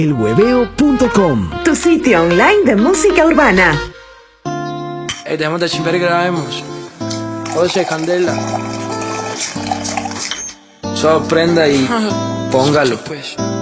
elhueveo.com, tu sitio online de música urbana. Dejemos de chimper y grabemos. José Candela. Sorprenda y póngalo pues.